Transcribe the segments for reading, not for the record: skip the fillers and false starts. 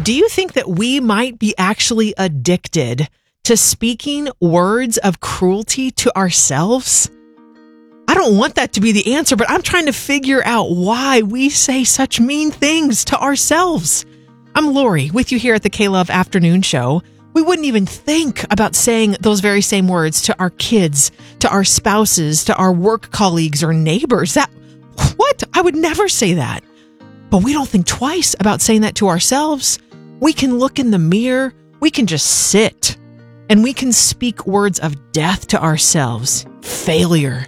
Do you think that we might be actually addicted to speaking words of cruelty to ourselves? I don't want that to be the answer, but I'm trying to figure out why we say such mean things to ourselves. I'm Lori, with you here at the K-Love Afternoon Show. We wouldn't even think about saying those very same words to our kids, to our spouses, to our work colleagues or neighbors. What? I would never say that. But we don't think twice about saying that to ourselves. We can look in the mirror, we can just sit, and we can speak words of death to ourselves. Failure,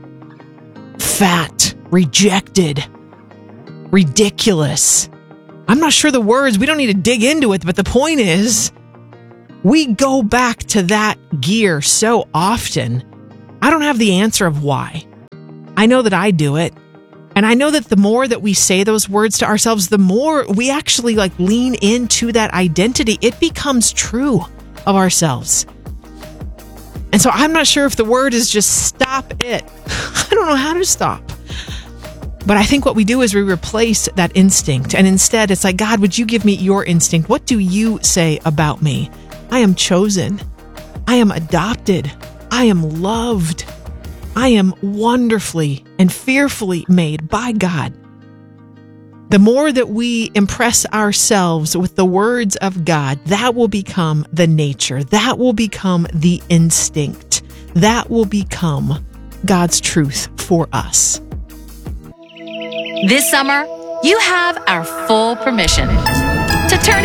fat, rejected, ridiculous. I'm not sure the words, we don't need to dig into it, but the point is, we go back to that gear so often. I don't have the answer of why. I know that I do it. And I know that the more that we say those words to ourselves, the more we actually lean into that identity. It becomes true of ourselves. And so I'm not sure if the word is just stop it. I don't know how to stop. But I think what we do is we replace that instinct. And instead, it's like, God, would you give me your instinct? What do you say about me? I am chosen. I am adopted. I am loved. I am wonderfully and fearfully made by God. The more that we impress ourselves with the words of God, that will become the nature. That will become the instinct. That will become God's truth for us. This summer, you have our full permission to turn